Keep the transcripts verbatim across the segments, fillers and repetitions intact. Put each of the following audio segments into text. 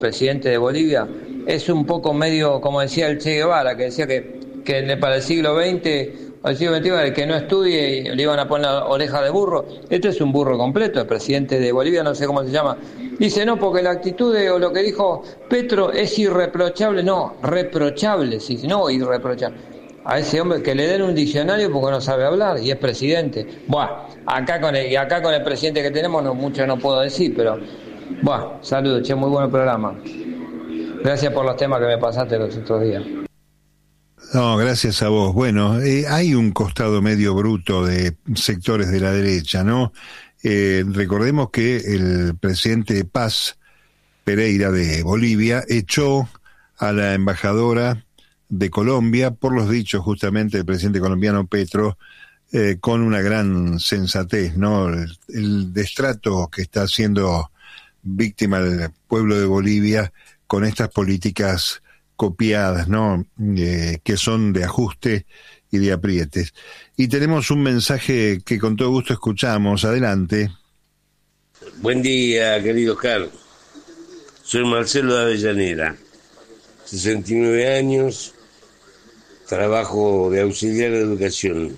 presidente de Bolivia, es un poco medio, como decía el Che Guevara, que decía que, que para el siglo veinte o el siglo veintiuno, el que no estudie le iban a poner la oreja de burro. Este es un burro completo, el presidente de Bolivia, no sé cómo se llama. Dice, no, porque la actitud de, o lo que dijo Petro es irreprochable. No, reprochable, sí, no irreprochable. A ese hombre que le den un diccionario porque no sabe hablar y es presidente. Buah, acá con el, y acá con el presidente que tenemos no, mucho no puedo decir, pero buah, saludos, che, muy buen programa. Gracias por los temas que me pasaste los otros días. No, gracias a vos. Bueno, eh, hay un costado medio bruto de sectores de la derecha, ¿no? Eh, recordemos que el presidente Paz Pereira de Bolivia echó a la embajadora de Colombia por los dichos justamente del presidente colombiano Petro, eh, con una gran sensatez, ¿no? El, el destrato que está haciendo víctima el pueblo de Bolivia con estas políticas copiadas, ¿no? Eh, que son de ajuste y de aprietes. Y tenemos un mensaje que con todo gusto escuchamos. Adelante. Buen día, querido Oscar. Soy Marcelo de Avellaneda, sesenta y nueve años, trabajo de auxiliar de educación.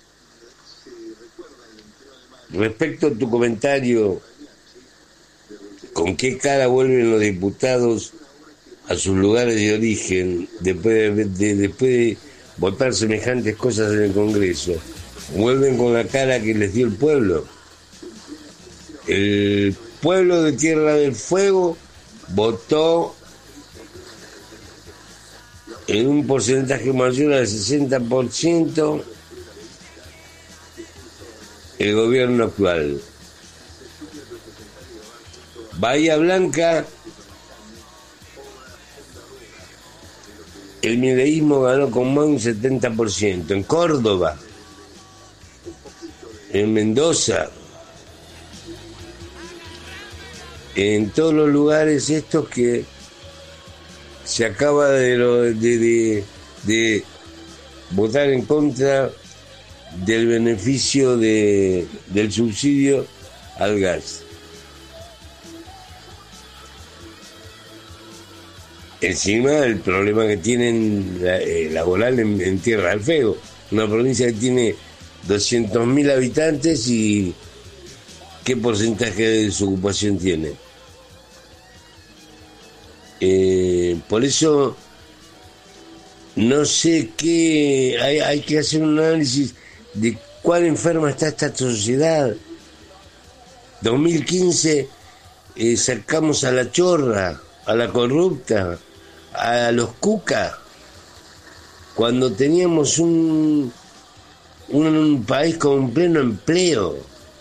Respecto a tu comentario, ¿con qué cara vuelven los diputados a sus lugares de origen después de, de, después de votar semejantes cosas en el Congreso? Vuelven con la cara que les dio el pueblo. El pueblo de Tierra del Fuego votó en un porcentaje mayor al sesenta por ciento el gobierno actual. Bahía Blanca, el mileísmo ganó con más de un setenta por ciento. En Córdoba, en Mendoza, en todos los lugares estos que se acaba de, lo, de, de, de votar en contra del beneficio de, del subsidio al gas. Encima el problema que tienen la, eh, laboral en, en Tierra del Fuego, una provincia que tiene doscientos mil habitantes y ¿qué porcentaje de desocupación tiene? Eh, por eso no sé qué, hay, hay que hacer un análisis de cuál enferma está esta sociedad. dos mil quince eh, sacamos a la chorra, a la corrupta, a los cuca, cuando teníamos un, un, un país con pleno empleo.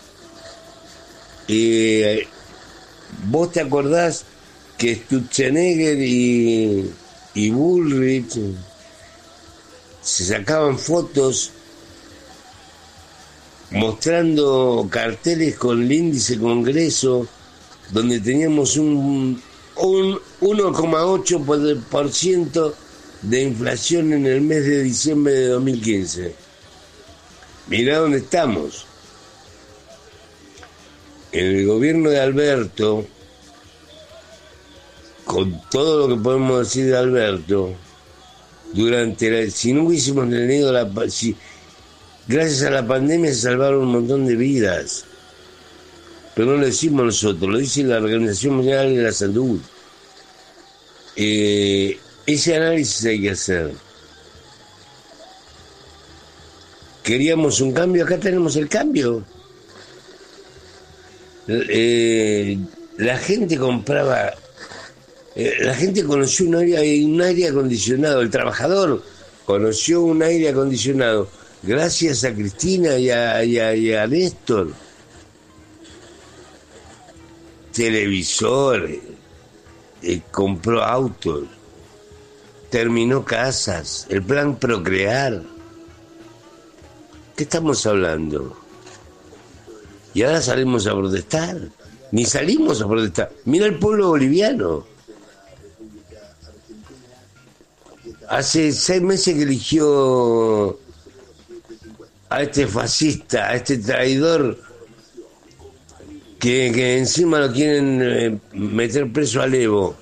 Eh, ¿Vos te acordás que Sturzenegger y, y Bullrich se sacaban fotos mostrando carteles con el índice Congreso, donde teníamos un, un uno coma ocho por ciento de inflación en el mes de diciembre de dos mil quince? Mirá dónde estamos. En el gobierno de Alberto, con todo lo que podemos decir de Alberto, durante la, si no hubiésemos tenido la si, gracias a la pandemia se salvaron un montón de vidas, pero no lo decimos nosotros, lo dice la Organización Mundial de la Salud. Eh, ese análisis hay que hacer. Queríamos un cambio, acá tenemos el cambio. Eh, la gente compraba, eh, la gente conoció un aire, un aire acondicionado, el trabajador conoció un aire acondicionado gracias a Cristina y a, y a, y a Néstor. Televisor, eh, compró autos, terminó casas, el plan Procrear. ¿Qué estamos hablando? Y ahora salimos a protestar. Ni salimos a protestar. Mira el pueblo boliviano. Hace seis meses que eligió a este fascista, a este traidor, que, que encima lo quieren eh, meter preso a Evo.